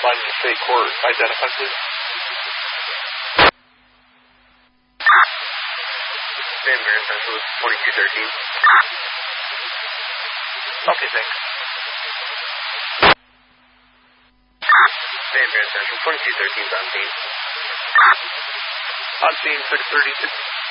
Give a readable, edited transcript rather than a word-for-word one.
Line to State Court, identify please. San Marion Central, 2213. Okay, thanks. San Marion Central, 2213 is on scene. On scene, 636.